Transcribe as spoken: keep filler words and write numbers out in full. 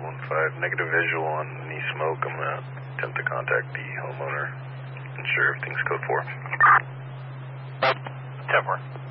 one five, negative visual on any smoke. I'm going to attempt to contact the homeowner. Ensure everything's code four. ten four.